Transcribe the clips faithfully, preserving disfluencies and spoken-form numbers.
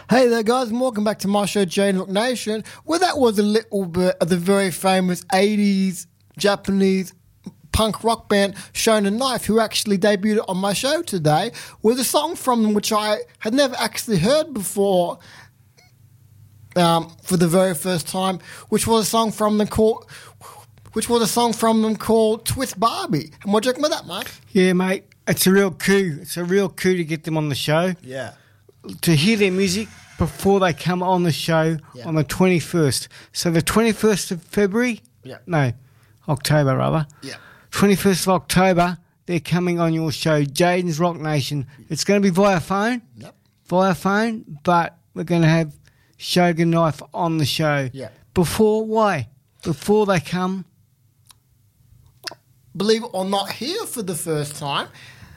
Hey there, guys, and welcome back to my show, Jane Rock Nation, where that was a little bit of the very famous eighties Japanese punk rock band Shonen Knife, who actually debuted on my show today, with a song from them which I had never actually heard before um, for the very first time, which was a song from them called, which was a song from them called Twist Barbie. And what do you reckon about that, mate? Yeah, mate, it's a real coup. It's a real coup to get them on the show. Yeah. To hear their music before they come on the show Yeah. on the twenty-first. So the twenty-first of February? Yeah. No, October, rather. Yeah. twenty-first of October, they're coming on your show, Jaden's Rock Nation. It's going to be via phone. Yep. Via phone, but we're going to have Shogun Knife on the show. Yeah. Before, why? Before they come. Believe it or not, here for the first time.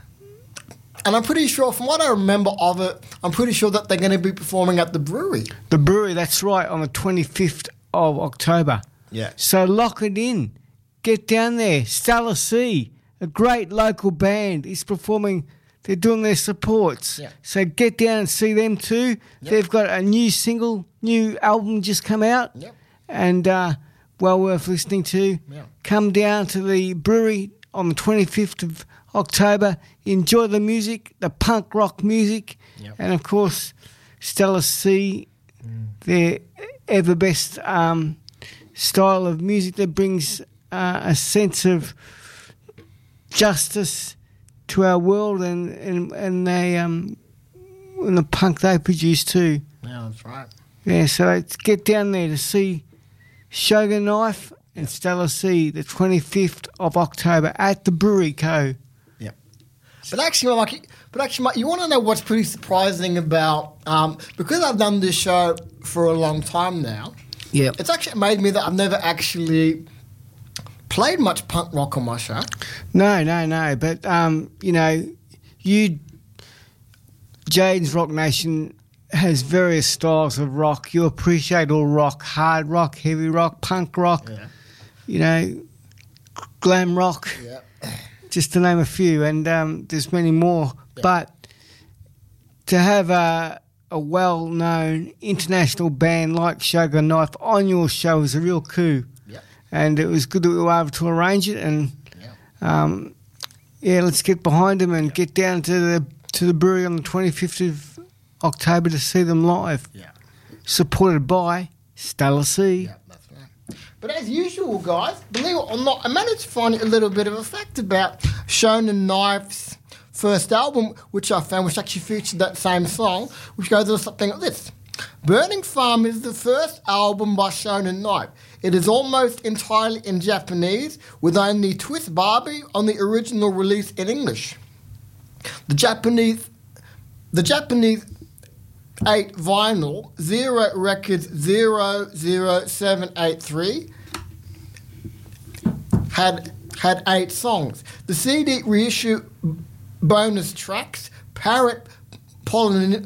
And I'm pretty sure, from what I remember of it, I'm pretty sure that they're going to be performing at the brewery. The brewery, that's right, on the twenty-fifth of October. Yeah. So lock it in. Get down there. Stella Sea, a great local band, is performing. They're doing their supports. Yeah. So get down and see them too. Yep. They've got a new single, new album just come out. Yep. And uh, well worth listening to. Yeah. Come down to the brewery on the twenty-fifth of October. Enjoy the music, the punk rock music. Yep. And, of course, Stella Sea, mm. their ever best um, style of music that brings uh, a sense of justice to our world and, and, and, they, um, and the punk they produce too. Yeah, that's right. Yeah, so let's get down there to see Shogun Knife and Stella Sea the twenty-fifth of October at the Brewery Co. Yeah. But actually, Mike, but actually, Mike, you want to know what's pretty surprising about, um, because I've done this show for a long time now, Yeah. it's actually made me that I've never actually played much punk rock on my show. No, no, no. But, um, you know, you, Jaden's Rock Nation has various styles of rock. You appreciate all rock, hard rock, heavy rock, punk rock, Yeah. you know, glam rock, Yeah. just to name a few. And um, there's many more. Yeah. But to have a, a well-known international band like Shogun Knife on your show is a real coup. Yeah. And it was good that we were able to arrange it. And, Yeah. um, yeah, let's get behind them and yeah. get down to the to the brewery on the twenty-fifth of October to see them live. Yeah. Supported by Stella Sea. Yeah, that's right. But as usual, guys, believe it or not, I managed to find a little bit of a fact about Shonen Knife's first album, which I found, which actually featured that same song, which goes to something like this. Burning Farm is the first album by Shonen Knife. It is almost entirely in Japanese, with only Twist Barbie on the original release in English. The Japanese, the Japanese eight vinyl, Zero Records zero zero seven eight three, had had eight songs. The C D reissue bonus tracks, Parrot Polyn.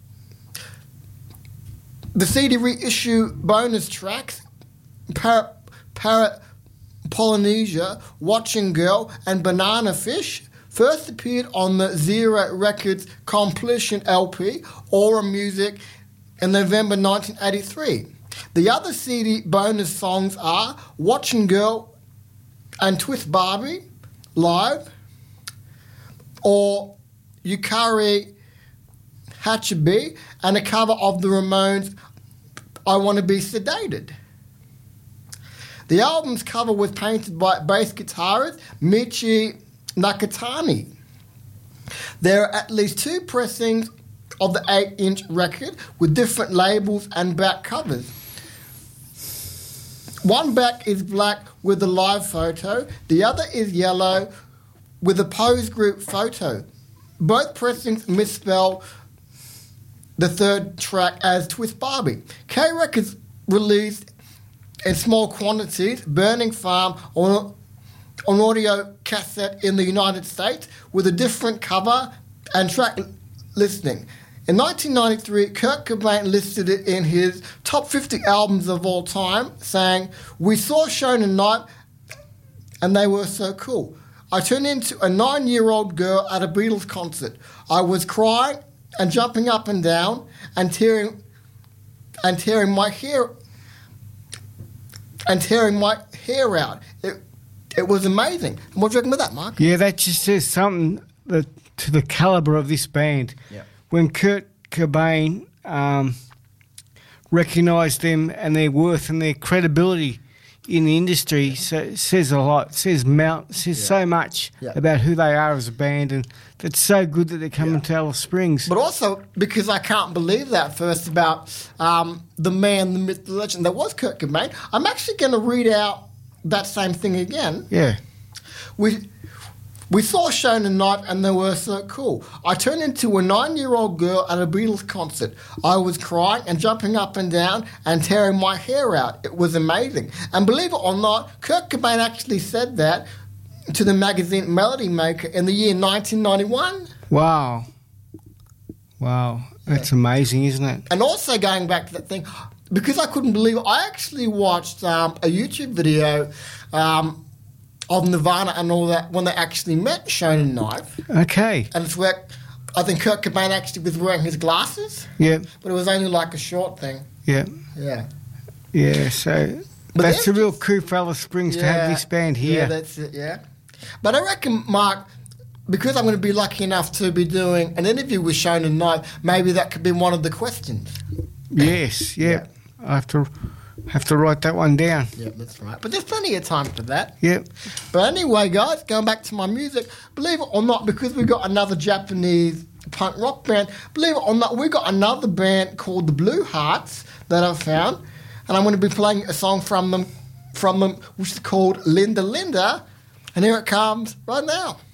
The C D reissue bonus tracks, Parrot, Parrot Polynesia, Watching Girl, and Banana Fish first appeared on the Zero Records compilation L P, Aura Music, in November nineteen eighty-three. The other C D bonus songs are Watching Girl and Twist Barbie, live, or Yukari Hachibi, and a cover of the Ramones' I Want to Be Sedated. The album's cover was painted by bass guitarist Michi Nakatani. There are at least two pressings of the eight-inch record with different labels and back covers. One back is black with a live photo, the other is yellow with a pose group photo. Both pressings misspell the third track as Twist Barbie. K Records released in small quantities Burning Farm on, on audio cassette in the United States with a different cover and track listing. In nineteen ninety-three, Kurt Cobain listed it in his top fifty albums of all time, saying, "We saw Shonen Knife and they were so cool. I turned into a nine-year-old girl at a Beatles concert. I was crying and jumping up and down and tearing and tearing my hair and tearing my hair out. It it was amazing. What do you reckon about that, Mark? Yeah, that just says something that, to the calibre of this band. Yeah. When Kurt Cobain um, recognised them and their worth and their credibility in the industry, so, says a lot. Says mount says Yeah. so much Yeah. about who they are as a band, and it's so good that they're coming Yeah. to Alice Springs. But also because I can't believe that first about um, the man, the myth, the legend that was Kurt Cobain. I'm actually going to read out that same thing again. Yeah. We we saw Shonen Knife and they were so cool. I turned into a nine-year-old girl at a Beatles concert. I was crying and jumping up and down and tearing my hair out. It was amazing. And believe it or not, Kurt Cobain actually said that to the magazine Melody Maker in the year nineteen ninety-one. Wow. Wow. That's amazing, isn't it? And also going back to that thing, because I couldn't believe it, I actually watched um, a YouTube video um, of Nirvana and all that when they actually met Shonen Knife. Okay. And it's where I think Kurt Cobain actually was wearing his glasses, Yeah. but it was only like a short thing. Yeah. Yeah. Yeah. So But that's a then- real coup for Alice Springs to have this band Yeah, here. that's it, yeah. But I reckon, Mark, because I'm going to be lucky enough to be doing an interview with Shonen Knife, maybe that could be one of the questions. Yes. Yeah. I have to have to write that one down. Yeah, that's right. But there's plenty of time for that. Yep. But anyway, guys, going back to my music, believe it or not, because we got another Japanese punk rock band, believe it or not, we got another band called the Blue Hearts that I've found, and I'm going to be playing a song from them, from them, which is called Linda Linda, and here it comes right now.